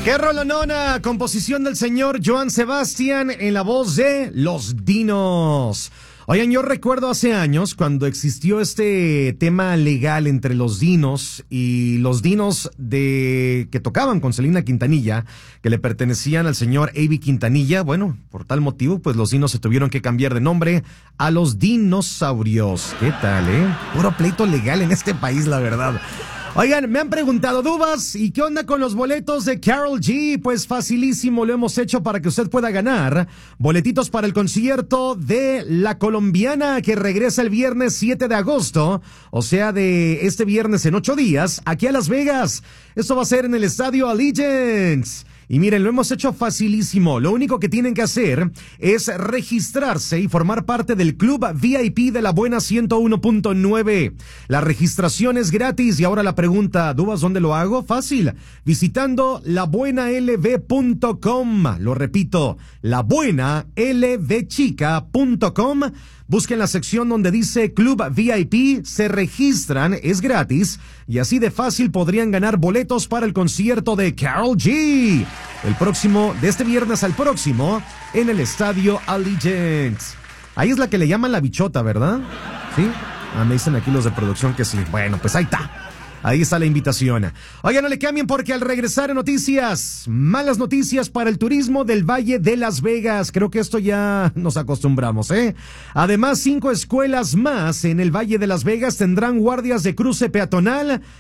¡Qué rolonona! Composición del señor Joan Sebastián en la voz de Los Dinos. Oigan, yo recuerdo hace años cuando existió este tema legal entre los Dinos y los Dinos que tocaban con Selena Quintanilla, que le pertenecían al señor A.B. Quintanilla. Bueno, por tal motivo, pues los Dinos se tuvieron que cambiar de nombre a los Dinosaurios. ¿Qué tal, Puro pleito legal en este país, la verdad. Oigan, me han preguntado, Dubas, ¿y qué onda con los boletos de Karol G? Pues facilísimo, lo hemos hecho para que usted pueda ganar boletitos para el concierto de La Colombiana, que regresa el viernes 7 de agosto, o sea, de este viernes en 8 días, aquí a Las Vegas. Esto va a ser en el estadio Allegiant. Y miren, lo hemos hecho facilísimo. Lo único que tienen que hacer es registrarse y formar parte del Club VIP de La Buena 101.9. La registración es gratis. Y ahora la pregunta, Dubas, ¿dónde lo hago? Fácil. Visitando labuenalv.com. Lo repito, labuenalvchica.com. Busquen la sección donde dice Club VIP, se registran, es gratis, y así de fácil podrían ganar boletos para el concierto de Karol G. De este viernes al próximo, en el estadio Allegiant. Ahí es la que le llaman la bichota, ¿verdad? ¿Sí? Me dicen aquí los de producción que sí. Bueno, pues ahí está. Ahí está la invitación. Oigan, no le cambien porque al regresar en noticias, malas noticias para el turismo del Valle de Las Vegas. Creo que esto ya nos acostumbramos, Además, 5 escuelas más en el Valle de Las Vegas tendrán guardias de cruce peatonal